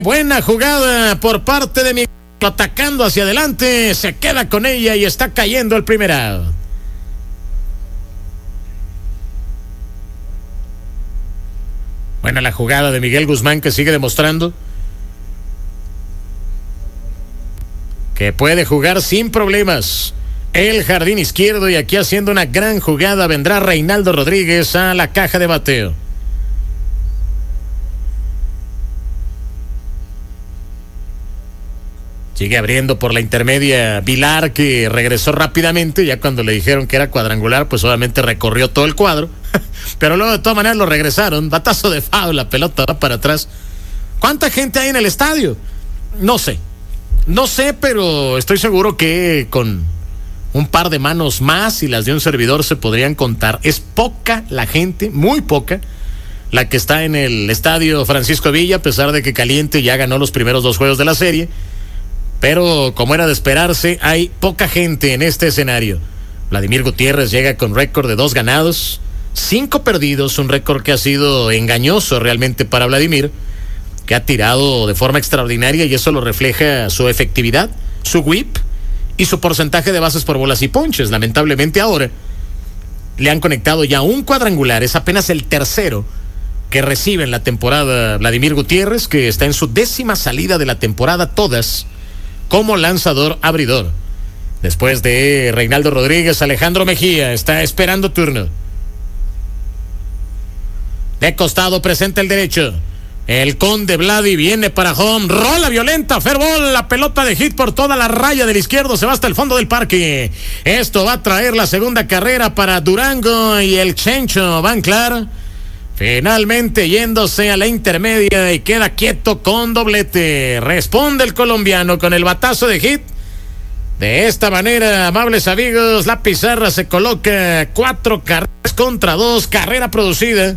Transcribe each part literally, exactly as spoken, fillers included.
Buena jugada por parte de Miguel, atacando hacia adelante, se queda con ella y está cayendo el primer out. Buena la jugada de Miguel Guzmán, que sigue demostrando que puede jugar sin problemas el jardín izquierdo, y aquí haciendo una gran jugada vendrá Reinaldo Rodríguez a la caja de bateo. Sigue abriendo por la intermedia Vilar, que regresó rápidamente. Ya cuando le dijeron que era cuadrangular, pues obviamente recorrió todo el cuadro. Pero luego de todas maneras lo regresaron. Batazo de foul, la pelota va para atrás. ¿Cuánta gente hay en el estadio? No sé. No sé, pero estoy seguro que con un par de manos más y las de un servidor se podrían contar. Es poca la gente, muy poca, la que está en el estadio Francisco Villa, a pesar de que Caliente ya ganó los primeros dos juegos de la serie. Pero, como era de esperarse, hay poca gente en este escenario. Vladimir Gutiérrez llega con récord de dos ganados, cinco perdidos, un récord que ha sido engañoso realmente para Vladimir, que ha tirado de forma extraordinaria, y eso lo refleja su efectividad, su whip y su porcentaje de bases por bolas y ponches. Lamentablemente ahora le han conectado ya un cuadrangular, es apenas el tercero que recibe en la temporada Vladimir Gutiérrez, que está en su décima salida de la temporada, todas como lanzador abridor. Después de Reinaldo Rodríguez, Alejandro Mejía está esperando turno. De costado presenta el derecho. El Conde Vladi viene para home. Rola violenta, fair ball. La pelota de hit por toda la raya del izquierdo. Se va hasta el fondo del parque. Esto va a traer la segunda carrera para Durango, y el Chencho va a anclar. Finalmente yéndose a la intermedia y queda quieto con doblete. Responde el colombiano con el batazo de hit. De esta manera, amables amigos, la pizarra se coloca cuatro carreras contra dos. Carrera producida,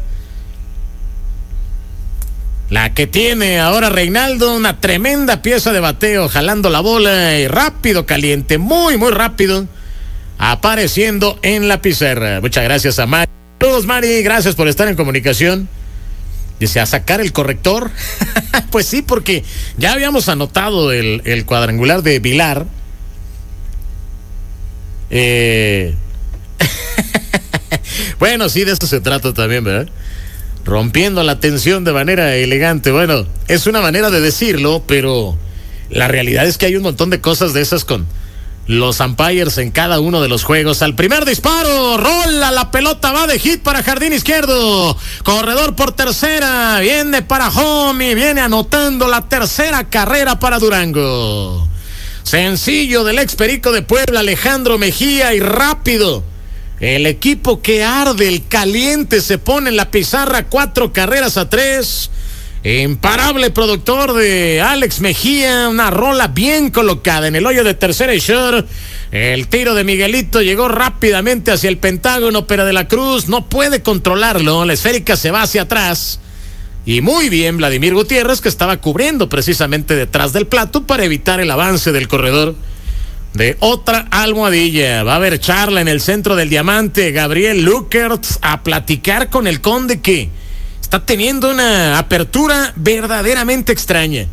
la que tiene ahora Reinaldo. Una tremenda pieza de bateo, jalando la bola y rápido, Caliente, muy muy rápido, apareciendo en la pizarra. Muchas gracias a Mari. Saludos, Mari, gracias por estar en comunicación. Dice, a sacar el corrector. Pues sí, porque ya habíamos anotado el, el cuadrangular de Vilar. Eh... Bueno, sí, de eso se trata también, ¿verdad? Rompiendo la tensión de manera elegante. Bueno, es una manera de decirlo, pero la realidad es que hay un montón de cosas de esas con los umpires en cada uno de los juegos. Al primer disparo, rola la pelota, va de hit para jardín izquierdo. Corredor por tercera, viene para home y viene anotando la tercera carrera para Durango. Sencillo del ex Perico de Puebla, Alejandro Mejía, y rápido. El equipo que arde, el Caliente, se pone en la pizarra cuatro carreras a tres. Imparable productor de Alex Mejía, una rola bien colocada en el hoyo de tercera y short. El tiro de Miguelito llegó rápidamente hacia el Pentágono, pero de la Cruz no puede controlarlo. La esférica se va hacia atrás. Y muy bien Vladimir Gutiérrez, que estaba cubriendo precisamente detrás del plato para evitar el avance del corredor de otra almohadilla. Va a haber charla en el centro del diamante. Gabriel Luckert a platicar con el Conde, que está teniendo una apertura verdaderamente extraña.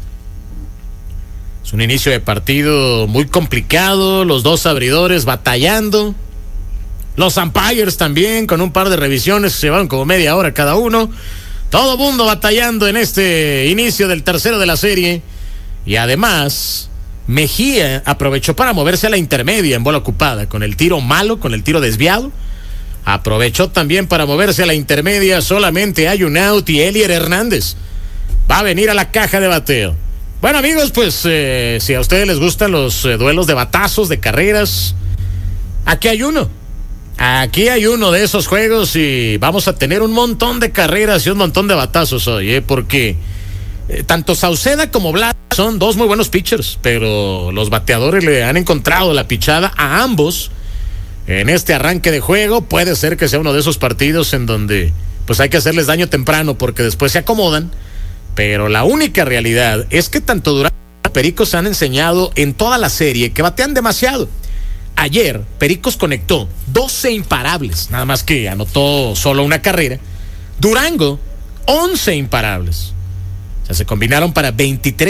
Es un inicio de partido muy complicado, los dos abridores batallando, los umpires también con un par de revisiones, se van como media hora cada uno, todo mundo batallando en este inicio del tercero de la serie. Y además Mejía aprovechó para moverse a la intermedia en bola ocupada, con el tiro malo, con el tiro desviado. Aprovechó también para moverse a la intermedia. Solamente hay un out y Elier Hernández va a venir a la caja de bateo. Bueno, amigos, pues eh, si a ustedes les gustan los eh, duelos de batazos, de carreras, aquí hay uno. Aquí hay uno de esos juegos, y vamos a tener un montón de carreras y un montón de batazos hoy, ¿eh? Porque eh, tanto Sauceda como Vlad son dos muy buenos pitchers, pero los bateadores le han encontrado la pichada a ambos en este arranque de juego. Puede ser que sea uno de esos partidos en donde pues hay que hacerles daño temprano, porque después se acomodan. Pero la única realidad es que tanto Durango como Pericos han enseñado en toda la serie que batean demasiado. Ayer Pericos conectó doce imparables, nada más que anotó solo una carrera. Durango, once imparables. O Se combinaron para veintitrés